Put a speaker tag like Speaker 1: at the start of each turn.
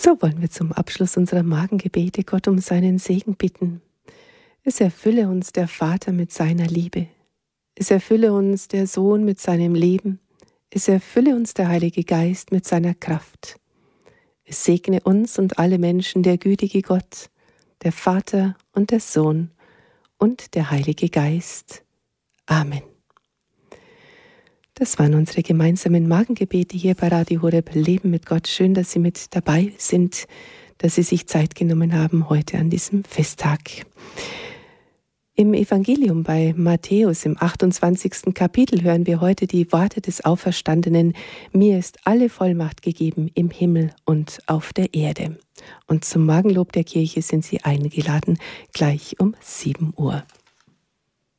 Speaker 1: So wollen wir zum Abschluss unserer Morgengebete Gott um seinen Segen bitten. Es erfülle uns der Vater mit seiner Liebe. Es erfülle uns der Sohn mit seinem Leben. Es erfülle uns der Heilige Geist mit seiner Kraft. Es segne uns und alle Menschen der gütige Gott, der Vater und der Sohn und der Heilige Geist. Amen. Das waren unsere gemeinsamen Morgengebete hier bei Radio Horeb Leben mit Gott. Schön, dass Sie mit dabei sind, dass Sie sich Zeit genommen haben heute an diesem Festtag. Im Evangelium bei Matthäus im 28. Kapitel hören wir heute die Worte des Auferstandenen: Mir ist alle Vollmacht gegeben im Himmel und auf der Erde. Und zum Morgenlob der Kirche sind Sie eingeladen, gleich um 7 Uhr.